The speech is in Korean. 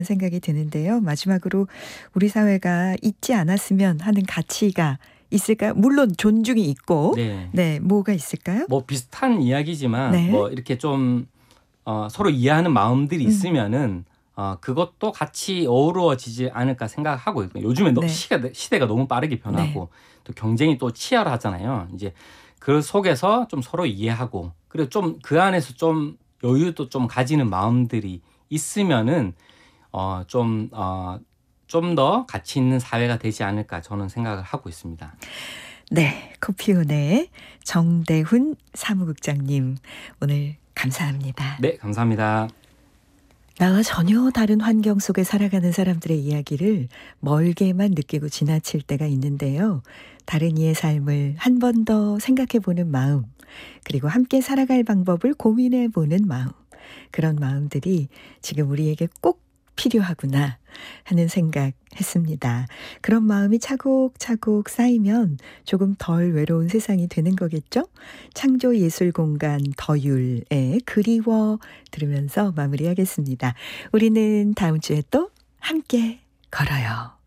생각이 드는데요. 마지막으로 우리 사회가 잊지 않았으면 하는 가치가 있을까요? 물론 존중이 있고 네. 네 뭐가 있을까요? 뭐 비슷한 이야기지만 네. 뭐 이렇게 좀 서로 이해하는 마음들이 음. 있으면은 그것도 같이 어우러지지 않을까 생각하고 있거든요. 요즘에 네. 시대가 너무 빠르게 변하고 또 경쟁이 또 치열하잖아요. 이제 그 속에서 좀 서로 이해하고 그리고 좀 그 안에서 좀 여유도 좀 가지는 마음들이 있으면은 좀 더 가치 있는 사회가 되지 않을까 저는 생각을 하고 있습니다. 네. 코피온의 정대훈 사무국장님 오늘 감사합니다. 네, 감사합니다. 나와 전혀 다른 환경 속에 살아가는 사람들의 이야기를 멀게만 느끼고 지나칠 때가 있는데요. 다른 이의 삶을 한 번 더 생각해 보는 마음, 그리고 함께 살아갈 방법을 고민해 보는 마음, 그런 마음들이 지금 우리에게 꼭 필요하구나 하는 생각 했습니다. 그런 마음이 차곡차곡 쌓이면 조금 덜 외로운 세상이 되는 거겠죠? 창조예술공간 더율의 그리워 들으면서 마무리하겠습니다. 우리는 다음 주에 또 함께 걸어요.